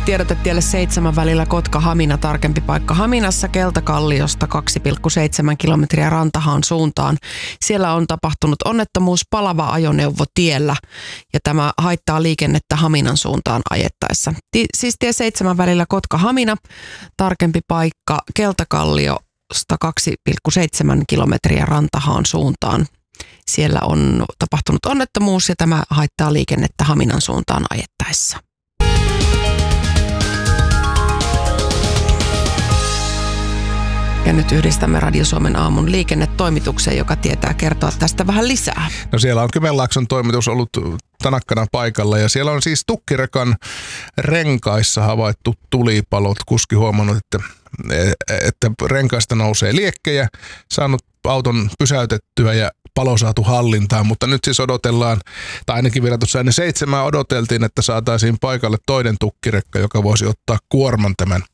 Tiedotetielle 7 välillä Kotka-Hamina, tarkempi paikka Haminassa Keltakalliosta 2,7 kilometriä Rantahaan suuntaan. Siellä on tapahtunut onnettomuus, palava ajoneuvo tiellä ja tämä haittaa liikennettä Haminan suuntaan ajettaessa. Siis tie 7 välillä Kotka-Hamina, tarkempi paikka Keltakalliosta 2,7 kilometriä Rantahaan suuntaan. Siellä on tapahtunut onnettomuus ja tämä haittaa liikennettä Haminan suuntaan ajettaessa. Ja nyt yhdistämme Radio Suomen aamun liikennetoimitukseen, joka tietää kertoa tästä vähän lisää. No siellä on Kymenlaakson toimitus ollut tanakkana paikalla ja siellä on siis tukkirekan renkaissa havaittu tulipalot. Kuski huomannut, että renkaista nousee liekkejä, saanut auton pysäytettyä ja palo saatu hallintaan, mutta nyt siis odotellaan, tai ainakin vielä tuossa ennen 7 odoteltiin, että saataisiin paikalle toinen tukkirekka, joka voisi ottaa kuorman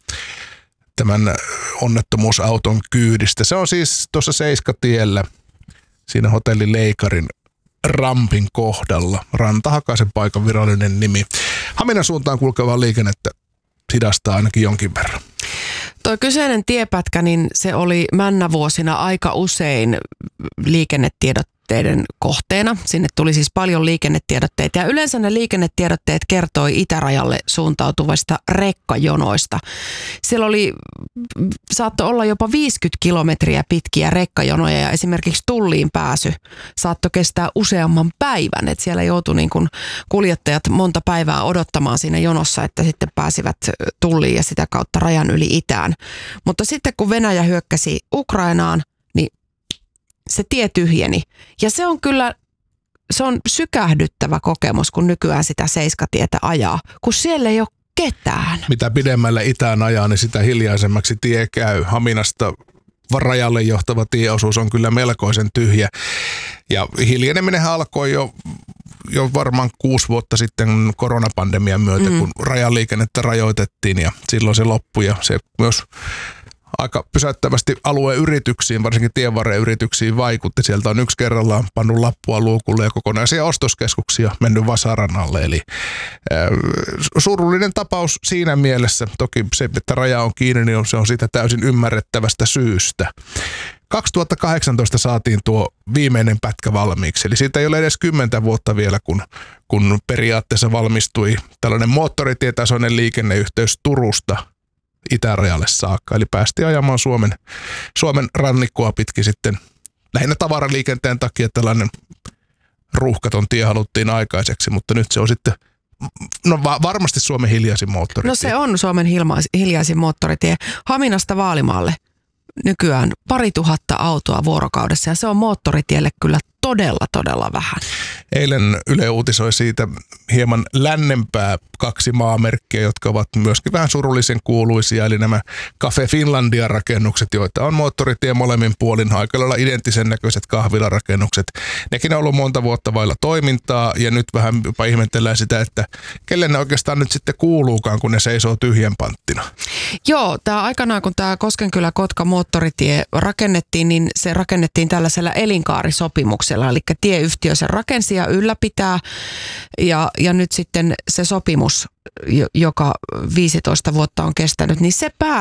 tämän onnettomuusauton kyydistä. Se on siis tuossa Seiskatiellä, siinä hotelli Leikarin rampin kohdalla. Rantahakaisen paikan virallinen nimi. Haminan suuntaan kulkevaa liikennettä hidastaa ainakin jonkin verran. Tuo kyseinen tiepätkä, niin se oli männävuosina aika usein liikennetiedotteiden kohteena. Sinne tuli siis paljon liikennetiedotteita ja yleensä ne liikennetiedotteet kertoi itärajalle suuntautuvista rekkajonoista. Siellä saattoi olla jopa 50 kilometriä pitkiä rekkajonoja ja esimerkiksi tulliin pääsy saattoi kestää useamman päivän. Et siellä joutui niin kun kuljettajat monta päivää odottamaan siinä jonossa, että sitten pääsivät tulliin ja sitä kautta rajan yli itään. Mutta sitten kun Venäjä hyökkäsi Ukrainaan, niin se tie tyhjeni. Ja se on sykähdyttävä kokemus, kun nykyään sitä Seiskatietä ajaa, kun siellä ei ole ketään. Mitä pidemmälle itään ajaa, niin sitä hiljaisemmaksi tie käy. Haminasta rajalle johtava tieosuus on kyllä melkoisen tyhjä. Ja hiljeneminenhän alkoi jo varmaan 6 vuotta sitten koronapandemian myötä, kun rajaliikennettä rajoitettiin ja silloin se loppui ja se myös aika pysäyttävästi alueen yrityksiin, varsinkin tienvarren yrityksiin vaikutti. Sieltä on yksi kerrallaan pannut lappua luukulle ja kokonaisia ostoskeskuksia mennyt vasaran alle. Eli surullinen tapaus siinä mielessä. Toki se, että raja on kiinni, niin se on siitä täysin ymmärrettävästä syystä. 2018 saatiin tuo viimeinen pätkä valmiiksi. Eli siitä ei ole edes 10 vuotta vielä, kun periaatteessa valmistui tällainen moottoritietasoinen liikenneyhteys Turusta itärajalle saakka. Eli päästiin ajamaan Suomen rannikkoa pitkin sitten lähinnä tavaraliikenteen takia tällainen ruuhkaton tie haluttiin aikaiseksi, mutta nyt se on sitten varmasti Suomen hiljaisin moottoritie. No se on Suomen hiljaisin moottoritie Haminasta Vaalimaalle. Nykyään 2000 autoa vuorokaudessa ja se on moottoritielle kyllä todella vähän. Eilen Yle uutisoi siitä hieman lännempää 2 maamerkkiä, jotka ovat myöskin vähän surullisen kuuluisia, eli nämä Cafe Finlandia-rakennukset, joita on moottoritie molemmin puolin, aika lailla identtisen näköiset kahvilarakennukset. Nekin on ollut monta vuotta vailla toimintaa ja nyt vähän jopa ihmetellään sitä, että kelle ne oikeastaan nyt sitten kuuluukaan, kun ne seisoo tyhjän panttina. Joo, tämä aikanaan kun tämä Koskenkylä-Kotka moottoritie rakennettiin, niin se rakennettiin tällaisella elinkaarisopimuksella, eli tieyhtiö sen rakensi ja ylläpitää ja nyt sitten se sopimus, joka 15 vuotta on kestänyt, niin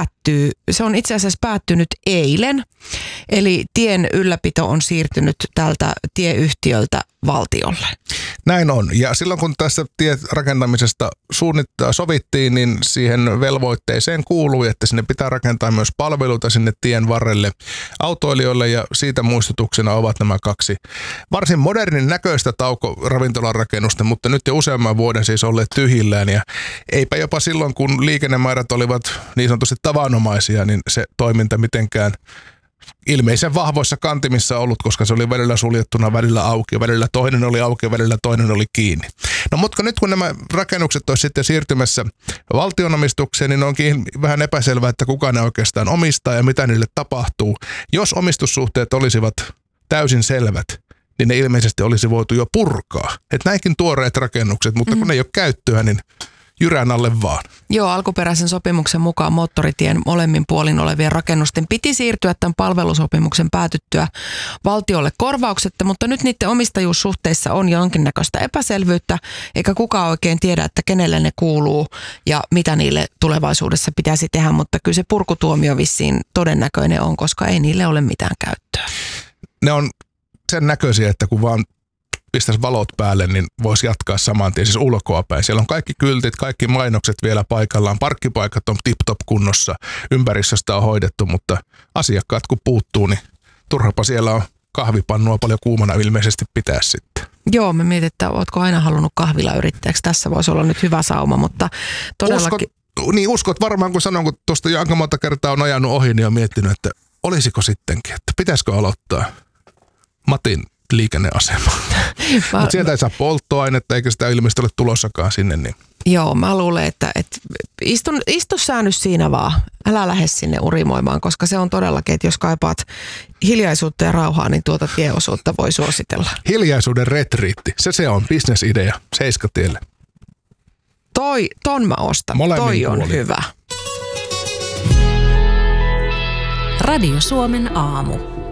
se on itse asiassa päättynyt eilen, eli tien ylläpito on siirtynyt tältä tieyhtiöltä valtiolle. Näin on. Ja silloin kun tässä tierakentamisesta sovittiin, niin siihen velvoitteeseen kuului, että sinne pitää rakentaa myös palveluita sinne tien varrelle autoilijoille ja siitä muistutuksena ovat nämä 2 varsin modernin näköistä taukoravintolarakennusta, mutta nyt jo useamman vuoden siis olleet tyhjillään ja eipä jopa silloin kun liikennemäärät olivat niin sanotusti tavanomaisia, niin se toiminta mitenkään ilmeisen vahvoissa kantimissa ollut, koska se oli välillä suljettuna, välillä auki, välillä toinen oli auki ja välillä toinen oli kiinni. No mutta nyt kun nämä rakennukset olisi sitten siirtymässä valtionomistukseen, niin onkin vähän epäselvää, että kuka ne oikeastaan omistaa ja mitä niille tapahtuu. Jos omistussuhteet olisivat täysin selvät, niin ne ilmeisesti olisi voitu jo purkaa. Että näinkin tuoreet rakennukset, mutta kun ne ei ole käyttöä, niin jyrän alle vaan. Joo, alkuperäisen sopimuksen mukaan moottoritien molemmin puolin olevien rakennusten piti siirtyä tämän palvelusopimuksen päätyttyä valtiolle korvauksetta, mutta nyt niiden omistajuussuhteissa on jonkinnäköistä epäselvyyttä, eikä kukaan oikein tiedä, että kenelle ne kuuluu ja mitä niille tulevaisuudessa pitäisi tehdä, mutta kyllä se purkutuomio vissiin todennäköinen on, koska ei niille ole mitään käyttöä. Ne on sen näköisiä, että kun vaan pistäisi valot päälle, niin voisi jatkaa saman tien, siis ulkoapäin. Siellä on kaikki kyltit, kaikki mainokset vielä paikallaan, parkkipaikat on tip-top kunnossa, ympäristöstä on hoidettu, mutta asiakkaat kun puuttuu, niin turhapa siellä on kahvipannua paljon kuumana ilmeisesti pitää sitten. Joo, me mietin, että ootko aina halunnut kahvilayrittäjäksi. Tässä voisi olla nyt hyvä sauma, mutta todellakin... Uskot varmaan, kun sanon, kun tuosta jo aika monta kertaa on ajanut ohi, niin on miettinyt, että olisiko sittenkin, että pitäisikö aloittaa Matin liikenneasema. Mutta sieltä ei saa polttoainetta, eikä sitä ilmeisesti ole tulossakaan sinne. Niin. Joo, mä luulen, että istu säännös siinä vaan. Älä lähde sinne urimoimaan, koska se on todellakin, että jos kaipaat hiljaisuutta ja rauhaa, niin tuota tieosuutta voi suositella. Hiljaisuuden retriitti, se on bisnesidea Seiskatielle. Ton mä ostan, toi on hyvä. Radio Suomen aamu.